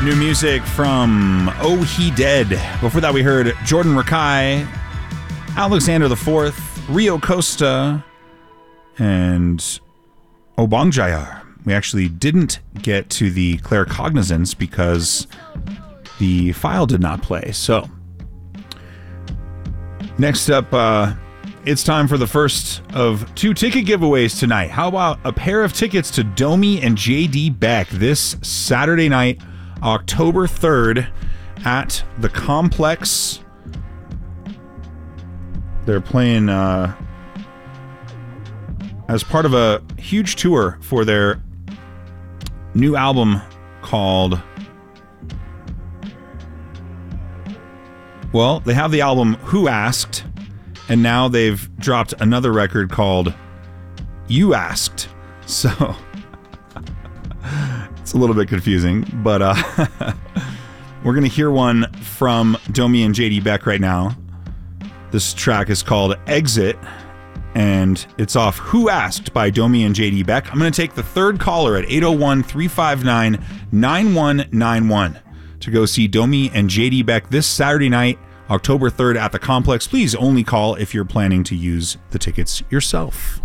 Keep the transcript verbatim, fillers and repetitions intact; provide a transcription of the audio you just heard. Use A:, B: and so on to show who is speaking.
A: New music from Oh He Dead. Before that, we heard Jordan Rakai, Alexander the Fourth, Rio Costa, and Obong Jayar. We actually didn't get to the Claircognizance because the file did not play. So, next up, uh, it's time for the first of two ticket giveaways tonight. How about a pair of tickets to Domi and J D Beck this Saturday night, October third, at the Complex. They're playing uh, as part of a huge tour for their new album called... Well, they have the album Who Asked, and now they've dropped another record called You Asked. So, it's a little bit confusing, but uh, we're going to hear one from Domi and J D Beck right now. This track is called Exit, and it's off Who Asked by Domi and J D Beck. I'm going to take the third caller at eight oh one, three five nine, nine one nine one to go see Domi and J D Beck this Saturday night, October third at the Complex. Please only call if you're planning to use the tickets yourself.